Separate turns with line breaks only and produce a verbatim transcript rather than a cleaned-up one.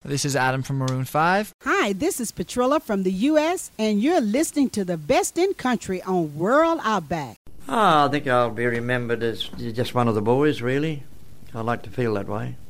This is Adam from Maroon five.
Hi, this is Petrilla from the U S, and you're listening to the best in country on World Outback.
Oh, I think I'll be remembered as just one of the boys, really. I like to feel that way.